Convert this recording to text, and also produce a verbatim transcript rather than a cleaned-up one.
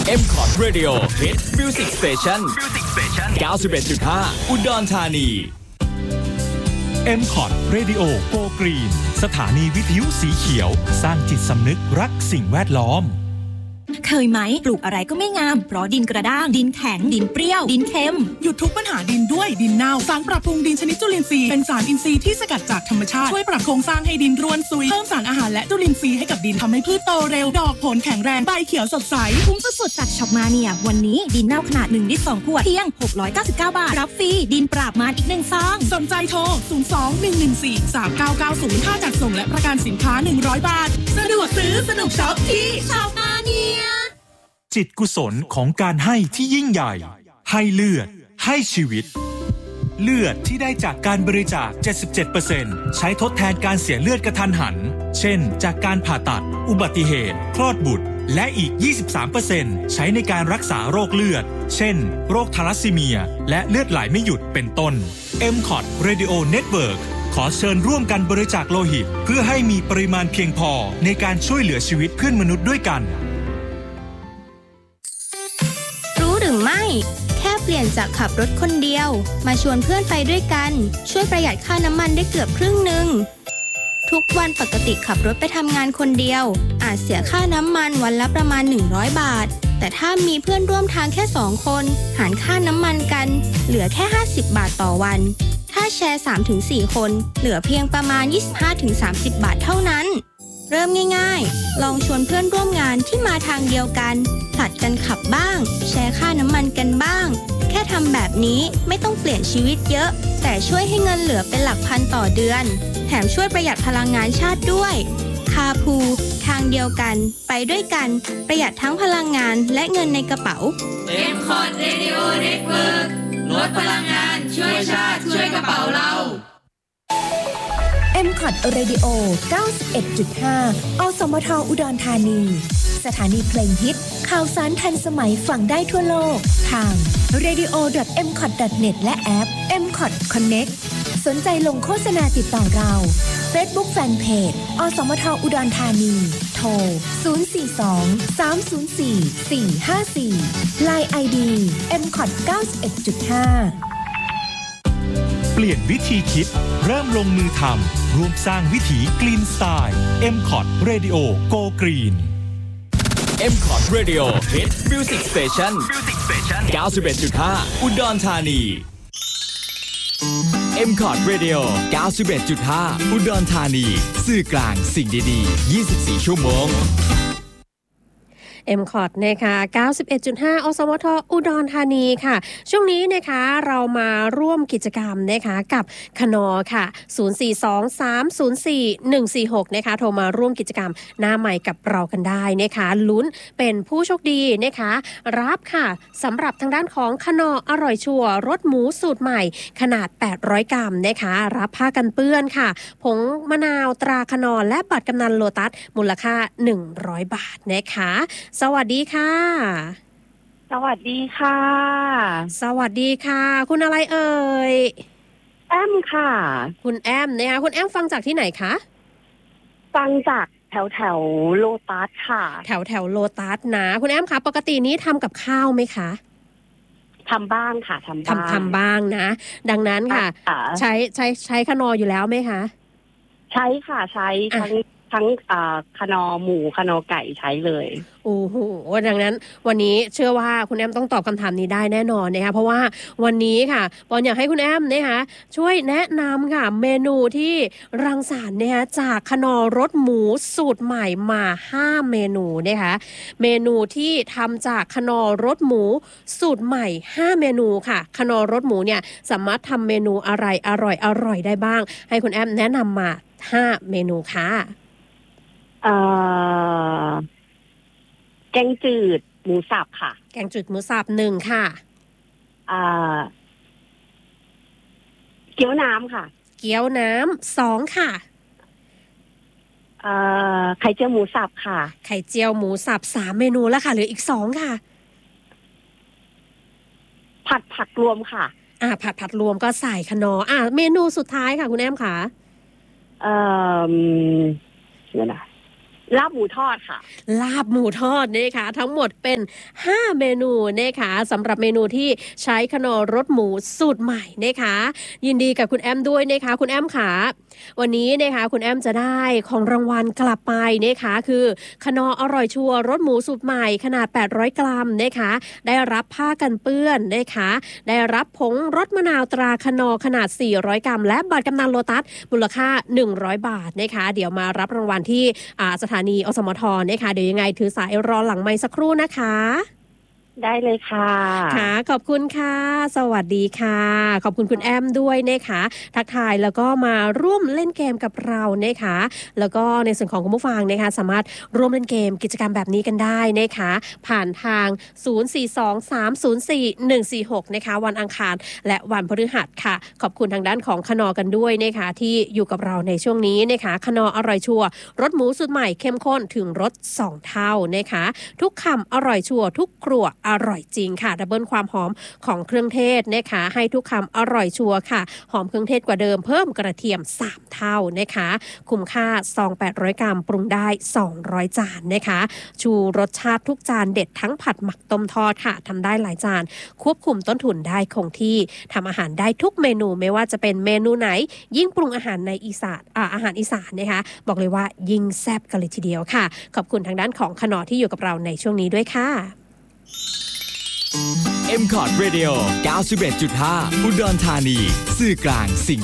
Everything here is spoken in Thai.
เอ็ม คอร์ด Radio Hit Music Station เก้าสิบเอ็ดจุดห้า อุดรธานีเอ็ม คอร์ด Radio Go Green สถานีวิทยุสีเขียวสร้างจิตสำนึกรักสิ่งแวดล้อมเคยไหมปลูกอะไรก็ไม่งามเพราะดินกระด้างดินแข็งดินเปรี้ยวดินเค็มหยุดทุกปัญหาดินด้วยดินเน่าสารปรับปรุงดินชนิดจุลินทรีย์เป็นสารอินทรีย์ที่สกัดจากธรรมชาติช่วยปรับโครงสร้างให้ดินร่วนซุยเพิ่มสารอาหารและจุลินทรีย์ให้กับดินทำให้พืชโตเร็วดอกผลแข็งแรงใบเขียวสดใสคุ้มสุดๆจากช็อปมาเนียวันนี้ดินเน่าขนาดหนึ่งลิตรสองขวดเพียงหกร้อยเก้าสิบเก้าบาทรับฟรีดินปราบมารอีกหนึ่งซองสนใจโทรศูนย์ สอง หนึ่ง หนึ่ง สี่ สาม เก้า เก้า ศูนย์ ค่าจัดส่งและประกันสินค้าหนึ่งร้อยบาทสะดวกซื้อสนุกช็อปที่ช็อปมาเนียจิตกุศลของการให้ที่ยิ่งใหญ่ให้เลือดให้ชีวิตเลือดที่ได้จากการบริจาค เจ็ดสิบเจ็ดเปอร์เซ็นต์ ใช้ทดแทนการเสียเลือดกระทันหันเช่นจากการผ่าตัดอุบัติเหตุคลอดบุตรและอีก ยี่สิบสามเปอร์เซ็นต์ ใช้ในการรักษาโรคเลือดเช่นโรคทาลัสซีเมียและเลือดไหลไม่หยุดเป็นต้น เอ็ม คอร์ด Radio Network ขอเชิญร่วมกันบริจาคโลหิตเพื่อให้มีปริมาณเพียงพอในการช่วยเหลือชีวิตเพื่อนมนุษย์ด้วยกันหรือไม่แค่เปลี่ยนจากขับรถคนเดียวมาชวนเพื่อนไปด้วยกันช่วยประหยัดค่าน้ำมันได้เกือบครึ่งหนึ่งทุกวันปกติขับรถไปทำงานคนเดียวอาจเสียค่าน้ำมันวันละประมาณหนึ่งร้อยบาทแต่ถ้ามีเพื่อนร่วมทางแค่สองคนหารค่าน้ำมันกันเหลือแค่ห้าสิบบาทต่อวันถ้าแชร์ สามถึงสี่ คนเหลือเพียงประมาณ ยี่สิบห้าถึงสามสิบ บาทเท่านั้นเริ่มง่ายๆลองชวนเพื่อนร่วมงานที่มาทางเดียวกันผลัดกันขับบ้างแชร์ค่าน้ำมันกันบ้างแค่ทำแบบนี้ไม่ต้องเปลี่ยนชีวิตเยอะแต่ช่วยให้เงินเหลือเป็นหลักพันต่อเดือนแถมช่วยประหยัดพลังงานชาติด้วยคาพูทางเดียวกันไปด้วยกันประหยัดทั้งพลังงานและเงินในกระเป๋าเอ็ม คอร์ด Radio Network ลดพลังงานช่วยชาติช่วยกระเป๋าเราเอ็ม คอร์ด Radio เก้าสิบเอ็ดจุดห้า อสมทอุดรธานีสถานีเพลงฮิตข่าวสารทันสมัยฟังได้ทั่วโลกทาง เรดิโอ ดอท เอ็ม คอร์ด ดอท เน็ต และแอป เอ็ม คอร์ด Connect สนใจลงโฆษณาติดต่อเรา Facebook Fanpage อสมทอุดรธานีโทรศูนย์ สี่ สอง สาม ศูนย์ สี่ สี่ ห้า สี่ ไลน์ ไอ ดี เอ็ม คอร์ด เก้าสิบเอ็ดจุดห้าเปลี่ยนวิธีคิดเริ่มลงมือทำร่วมสร้างวิถี Green Style เอ็ม คอร์ด Radio Go Green เอ็ม คอร์ด Radio Hit Music Station เก้าสิบเอ็ดจุดห้า อุดรธานี เอ็ม คอร์ด Radio เก้าสิบเอ็ดจุดห้า อุดรธานีสื่อกลางสิ่งดีๆยี่สิบสี่ชั่วโมงเอ็ม คอร์ด นะคะ เก้าสิบเอ็ดจุดห้า อสมท อุดรธานีค่ะช่วงนี้นะคะเรามาร่วมกิจกรรมนะคะกับคณ.ค่ะศูนย์ สี่ สอง สาม ศูนย์ สี่ หนึ่ง สี่ หกนะคะโทรมาร่วมกิจกรรมหน้าใหม่กับเรากันได้นะคะลุ้นเป็นผู้โชคดีนะคะรับค่ะสำหรับทางด้านของคณ.อร่อยชัวร์รสหมูสูตรใหม่ขนาดแปดร้อยกรัมนะคะรับผ้ากันเปื้อนค่ะผงมะนาวตราคณ.และบัตรกำนันโลตัสมูลค่าหนึ่งร้อยบาทนะคะสวัสดีค่ะสวัสดีค่ะสวัสดีค่ะคุณอะไรเอ่ยแอมค่ะคุณแอมนะคะคุณแอมฟังจากที่ไหนคะฟังจากแถวแถวโลตัสค่ะแถวแถวโลตัสนะคุณแอมคะปกตินี้ทำกับข้าวไหมคะทำบ้างค่ะทำบ้างทำทำบ้างนะดังนั้นค่ะใช้ใช้ใช้คณ.อยู่แล้วไหมคะใช้ค่ะใช้ทั้งทั้งคณ.หมูคณ.ไก่ใช้เลยโอ้โหดังนั้นวันนี้เชื่อว่าคุณแอมต้องตอบคำถามนี้ได้แน่นอนนะคะเพราะว่าวันนี้ค่ะปอนอยากให้คุณแอมนะคะช่วยแนะนำค่ะเมนูที่รังสรรค์นะคะจากคณ.รสหมูสูตรใหม่มาห้าเมนูนะคะเมนูที่ทำจากคณ.รสหมูสูตรใหม่ห้าเมนูค่ะคณ.รสหมูเนี่ยสามารถทำเมนูอะไรอร่อยอร่อยได้บ้างให้คุณแอมแนะนำมาห้าเมนูค่ะเอ่อแกงจืดหมูสับค่ะแกงจืดหมูสับหนึ่งค่ะเอ่อเกี๊ยวน้ำค่ะเกี๊ยวน้ำสองค่ะเอ่อไข่เจียวหมูสับค่ะไข่เจียวหมูสับสามเมนูแล้วค่ะเหลืออีกสองค่ะผัดผักรวมค่ะอ่าผัดผัดรวมก็ใส่คณะอ่าเมนูสุดท้ายค่ะคุณแอมค่ะเอ่อเดี๋ยวนะลาบหมูทอดค่ะลาบหมูทอดนะคะทั้งหมดเป็นห้าเมนูนะคะสำหรับเมนูที่ใช้คโนรสหมูสูตรใหม่นะคะยินดีกับคุณแอมด้วยนะคะคุณแอมค่ะวันนี้นะคะคุณแอมจะได้ของรางวัลกลับไปนะคะคือคโนอร่อยชัวร์รสหมูสูตรใหม่ขนาดแปดร้อยกรัมนะคะได้รับผ้ากันเปื้อนนะคะได้รับผงรสมะนาวตราคโนขนาดสี่ร้อยกรัมและบัตรกำนันโลตัสมูลค่าหนึ่งร้อยบาทนะคะเดี๋ยวมารับรางวัลที่สถานีอสมทนะคะเดี๋ยวยังไงถือสายรอหลังไมค์สักครู่นะคะได้เลยค่ะค่ะขอบคุณค่ะสวัสดีค่ะขอบคุณคุณแอมด้วยนะคะทักทายแล้วก็มาร่วมเล่นเกมกับเรานะคะแล้วก็ในส่วนของคุณผู้ฟังนะคะสามารถร่วมเล่นเกมกิจกรรมแบบนี้กันได้นะคะผ่านทางศูนย์ สี่ สอง สาม ศูนย์ สี่ หนึ่ง สี่ หกนะคะวันอังคารและวันพฤหัสค่ะขอบคุณทางด้านของคโนกันด้วยนะคะที่อยู่กับเราในช่วงนี้นะคะคโนอร่อยชัวร์รสหมูสูตรใหม่เข้มข้นถึงรสสองเท่านะคะทุกคำอร่อยชัวร์ทุกครัวอร่อยจริงค่ะดับเบิลความหอมของเครื่องเทศนะคะให้ทุกคำอร่อยชัวร์ค่ะหอมเครื่องเทศกว่าเดิมเพิ่มกระเทียมสามเท่านะคะคุ้มค่าซองแปดร้อยกรัมปรุงได้สองร้อยจานนะคะชูรสชาติทุกจานเด็ดทั้งผัดหมักต้มทอดค่ะทำได้หลายจานควบคุมต้นทุนได้คงที่ทำอาหารได้ทุกเมนูไม่ว่าจะเป็นเมนูไหนยิ่งปรุงอาหารในอีสานอ่าอาหารอีสานนะคะบอกเลยว่ายิ่งแซ่บกันเลยทีเดียวค่ะขอบคุณทางด้านของคโนที่อยู่กับเราในช่วงนี้ด้วยค่ะเอ็ม คอร์ด Radio เก้าสิบเอ็ดจุดห้า อุดรธานีสื่อกลางสิ่ง